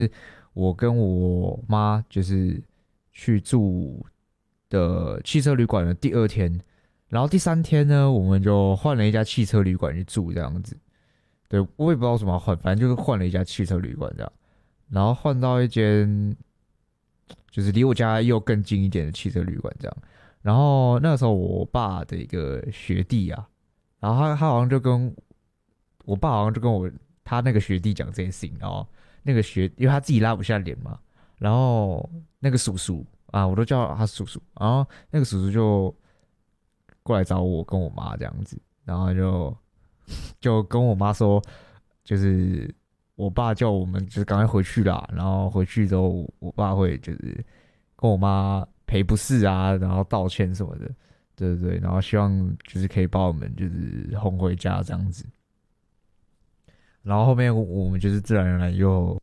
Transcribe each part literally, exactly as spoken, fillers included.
我跟我妈就是去住的汽车旅馆的第二天，然后第三天呢，我们就换了一家汽车旅馆去住这样子。对，我也不知道为什么要换，反正就是换了一家汽车旅馆这样，然后换到一间就是离我家又更近一点的汽车旅馆这样。然后那个时候我爸的一个学弟啊，然后他他好像就跟我爸好像就跟我他那个学弟讲这件事情，然后那个学因为他自己拉不下脸嘛，然后那个叔叔啊，我都叫他叔叔，然后那个叔叔就过来找我跟我妈这样子，然后就就跟我妈说，就是我爸叫我们就是赶快回去啦，然后回去之后我爸会就是跟我妈赔不是啊，然后道歉什么的，对对对，然后希望就是可以把我们就是哄回家这样子，然后后面我们就是自然而然又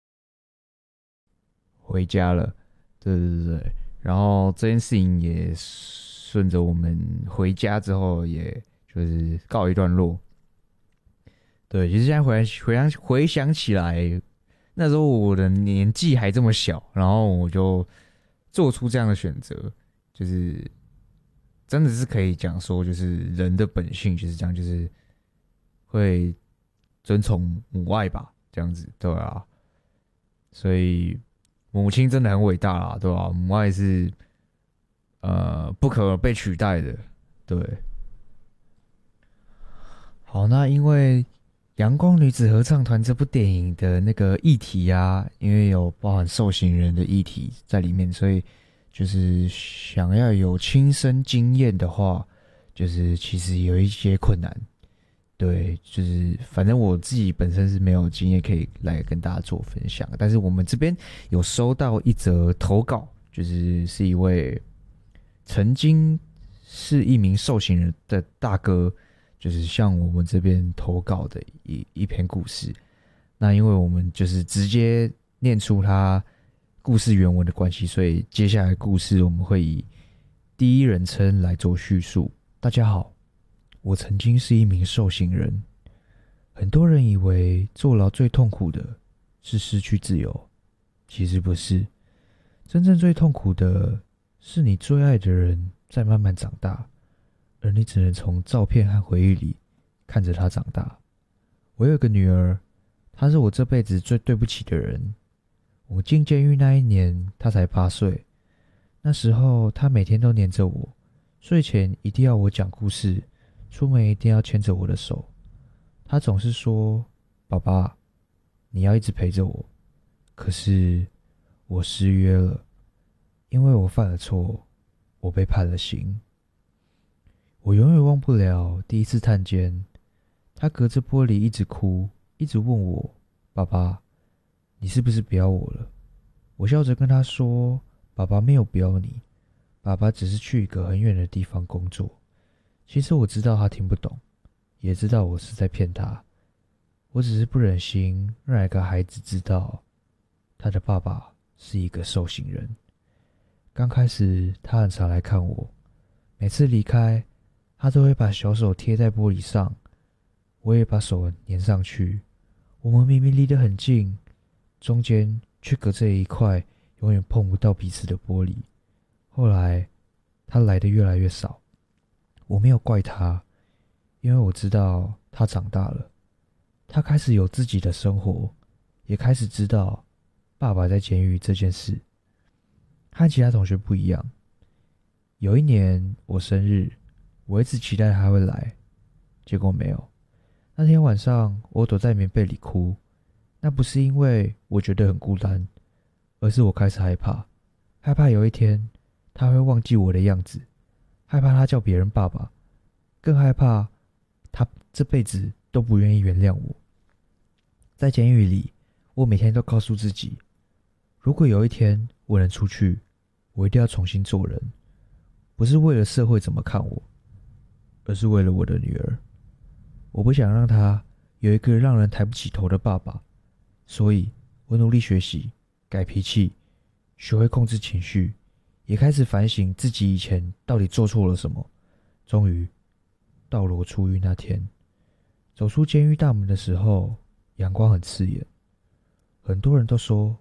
回家了，对对对对，然后这件事情也顺着我们回家之后，也就是告一段落。对，其实现在回来回想回想起来，那时候我的年纪还这么小，然后我就做出这样的选择，就是真的是可以讲说，就是人的本性就是这样，就是会遵从母爱吧，这样子，对啊，所以母亲真的很伟大啦，对吧、母爱是呃不可被取代的，对。好，那因为《阳光女子合唱团》这部电影的那个议题啊，因为有包含受刑人的议题在里面，所以就是想要有亲身经验的话，就是其实有一些困难。对，就是反正我自己本身是没有经验可以来跟大家做分享，但是我们这边有收到一则投稿，就是是一位曾经是一名受刑人的大哥，就是向我们这边投稿的一一篇故事。那因为我们就是直接念出他故事原文的关系，所以接下来故事我们会以第一人称来做叙述。大家好，我曾经是一名受刑人。很多人以为坐牢最痛苦的是失去自由，其实不是。真正最痛苦的是你最爱的人在慢慢长大，而你只能从照片和回忆里看着他长大。我有个女儿，她是我这辈子最对不起的人。我进监狱那一年，她才八岁。那时候，她每天都黏着我，睡前一定要我讲故事，出门一定要牵着我的手。她总是说：“爸爸，你要一直陪着我。”可是我失约了，因为我犯了错，我被判了刑。我永远忘不了第一次探监，他隔着玻璃一直哭，一直问我：“爸爸，你是不是不要我了？”我笑着跟他说：“爸爸没有不要你，爸爸只是去一个很远的地方工作。”其实我知道他听不懂，也知道我是在骗他。我只是不忍心让一个孩子知道，他的爸爸是一个受刑人。刚开始，他很常来看我，每次离开，他都会把小手贴在玻璃上，我也把手粘上去。我们明明离得很近，中间却隔着一块永远碰不到彼此的玻璃。后来，他来的越来越少，我没有怪他，因为我知道他长大了，他开始有自己的生活，也开始知道爸爸在监狱这件事。和其他同学不一样，有一年我生日，我一直期待他会来，结果没有。那天晚上，我躲在棉被里哭，那不是因为我觉得很孤单，而是我开始害怕，害怕有一天他会忘记我的样子，害怕他叫别人爸爸，更害怕他这辈子都不愿意原谅我。在监狱里，我每天都告诉自己，如果有一天我能出去，我一定要重新做人，不是为了社会怎么看我，而是为了我的女儿。我不想让她有一个让人抬不起头的爸爸，所以我努力学习，改脾气，学会控制情绪，也开始反省自己以前到底做错了什么。终于，到了我出狱那天，走出监狱大门的时候，阳光很刺眼。 很多人都说